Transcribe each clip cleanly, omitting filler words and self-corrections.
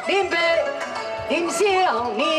林伯林小娘。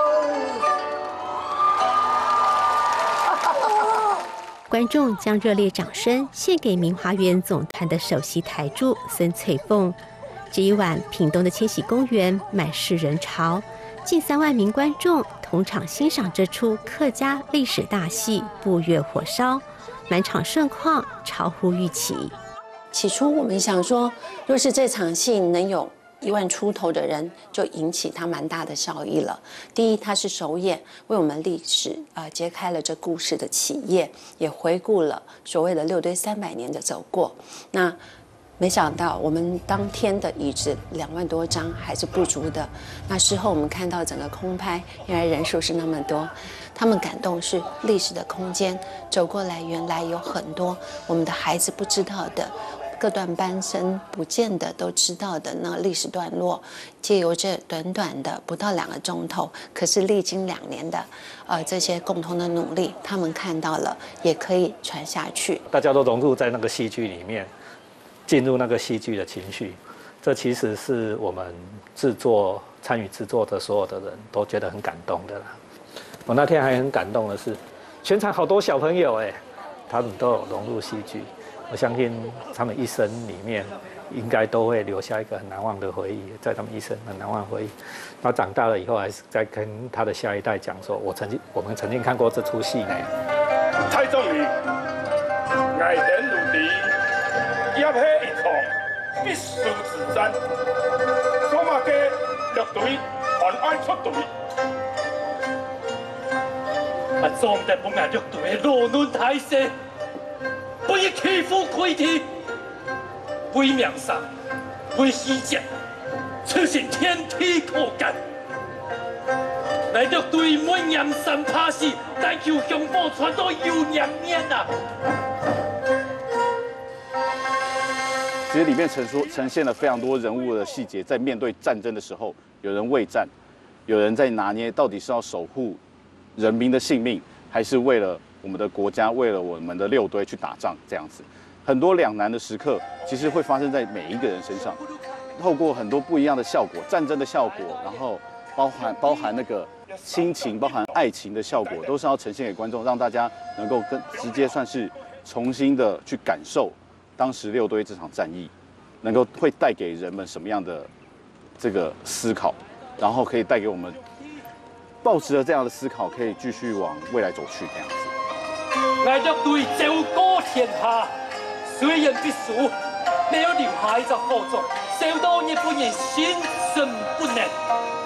观众将热烈掌声献给明华园总团的首席台柱孙翠凤。这一晚，屏东的千禧公园满是人潮，近3万名观众同场欣赏这出客家历史大戏《步月火烧》，满场盛况超乎预期。 起初我们想说，若是这场戏能有1万出头的人，就引起它蛮大的效益了。第一，它是首演，为我们历史揭开了这故事的起页，也回顾了所谓的6堆300年的走过。那没想到我们当天的椅子2万多张还是不足的。那事后我们看到整个空拍，原来人数是那么多。他们感动是历史的空间走过来，原来有很多我们的孩子不知道的。各段班生不见得都知道的那历史段落，借由这短短的不到2个钟头，可是历经2年的这些共同的努力，他们看到了，也可以传下去。 大家都融入在那个戏剧里面，进入那个戏剧的情绪，这其实是我们参与制作的所有的人都觉得很感动的啦。我那天还很感动的是，全场好多小朋友他们都有融入戏剧。我相信他们一生里面应该都会留下一个很难忘的回忆，在他们一生很难忘的回忆。他长大了以后，还是在跟他的下一代讲说，我们曾经看过这出戏呢。 蔡总理，爱人如离，叶起一场，必须自战。索马街乐队还爱出队。壮大本来乐队的落论态势。不以欺负亏天，为名上，为虚假，此是天体可干。来到对门岩山拍戏，但求雄宝传到有年年啊！ 其实里面呈现了非常多人物的细节，在面对战争的时候，有人畏战，有人在拿捏到底是要守护人民的性命，还是为了我们的国家，为了我们的6堆去打仗，这样子，很多两难的时刻，其实会发生在每一个人身上。透过很多不一样的效果，战争的效果，然后包含那个亲情、包含爱情的效果，都是要呈现给观众，让大家能够直接算是重新的去感受当时6堆这场战役，能够会带给人们什么样的这个思考，然后可以带给我们抱持着这样的思考，可以继续往未来走去这样子。 爱乐队走过天下，虽然必输，没有留下一个后种，受到日本人心